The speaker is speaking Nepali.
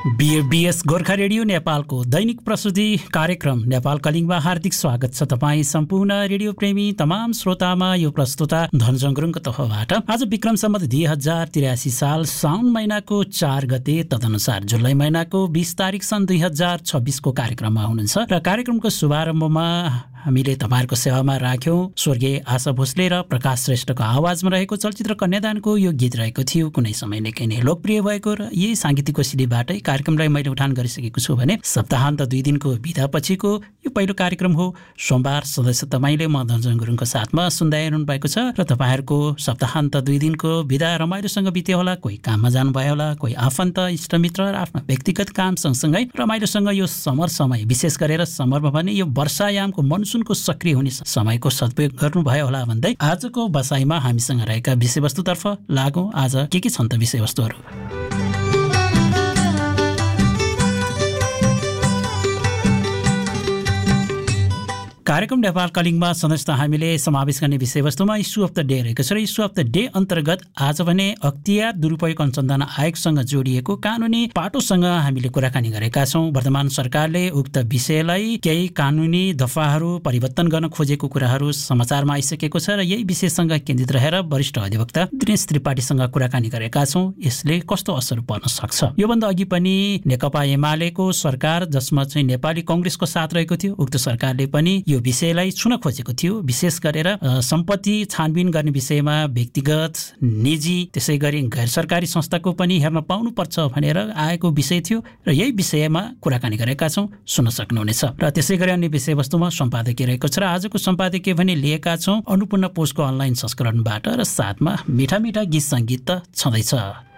बीएस गोर्खा रेडियो नेपालको दैनिक प्रस्तुति कार्यक्रम नेपाल कलिङमा हार्दिक स्वागत छ। तपाईँ सम्पूर्ण रेडियो प्रेमी तमाम श्रोतामा यो प्रस्तुता धनजङ गुरुङको तर्फबाट आज विक्रम सम्वत 2083 साल साउन महिनाको 4 गते तदनुसार जुलाई महिनाको 20 तारिक सन् 2026 को कार्यक्रममा हुनुहुन्छ र कार्यक्रमको शुभारम्भमा हामीले तपाईहरुको सेवामा राख्यौं स्वर्गीय आशा भोसले र प्रकाश श्रेष्ठको आवाजमा रहेको चलचित्र कन्यादानको यो गीत रहेको थियो। कुनै समय निकै नै लोकप्रिय भएको र यही सांगीतिक कोशिलीबाटै कार्यक्रमलाई मैले उठान गरिसकेको छु भने सप्ताहान्त 2 दिनको बिदा पछिको यो पहिलो कार्यक्रम हो। सोमबार सदस्य तपाईले म धनजङ गुरुङको साथमा सुन्दै हुनु भएको छ र तपाईहरुको सप्ताहान्त 2 दिनको बिदा रमाइलोसँग बित्यो होला। कोही काममा जानु भयो होला, कोही आफन्त इष्टमित्र र आफ्नो व्यक्तिगत काम सँगसँगै रमाइलोसँग यो समर समय विशेष गरेर समरमा भने यो वर्षायामको मनसुनको सक्रिय हुने समयको सदुपयोग गर्नुभयो होला भन्दै आजको बसाइमा हामीसँग रहेका विषयवस्तुतर्फ लागौं। आज के छन् त विषयवस्तुहरू? कार्यक्रम नेपाल कलिङमा सधैँ हामीले समावेश गर्ने विषयवस्तुमा इस्यु अफ द डे रहेको छ र इस्यु अफ द डे अन्तर्गत आज भने अख्तियार दुरुपयोग अनुसन्धान आयोगसँग जोडिएको कानुनी पाटोसँग हामीले कुराकानी गरेका छौं। वर्तमान सरकारले उक्त विषयलाई केही कानुनी दफाहरू परिवर्तन गर्न खोजेको कुराहरू समाचारमा आइसकेको छ र यही विषयसँग केन्द्रित रहेर वरिष्ठ अधिवक्ता दिनेश त्रिपाठीसँग कुराकानी गरेका छौं। यसले कस्तो असर पर्न सक्छ? योभन्दा अघि पनि नेकपा एमालेको सरकार जसमा चाहिँ नेपाली कांग्रेसको साथ रहेको थियो उक्त सरकारले पनि यो विषयलाई छुन खोजेको थियो। विशेष गरेर सम्पत्ति छानबिन गर्ने विषयमा व्यक्तिगत, निजी, त्यसै गरी गैर सरकारी संस्थाको पनि हेर्न पाउनुपर्छ भनेर आएको विषय थियो र यही विषयमा कुराकानी गरेका छौं, सुन्न सक्नुहुनेछ। र त्यसै गरी अन्य विषयवस्तुमा सम्पादकीय रहेको छ र आजको सम्पादकीय भने लिएका छौं अन्नपूर्ण पोस्टको अनलाइन संस्करणबाट र साथमा मिठा मिठा गीत संगीत त छँदैछ।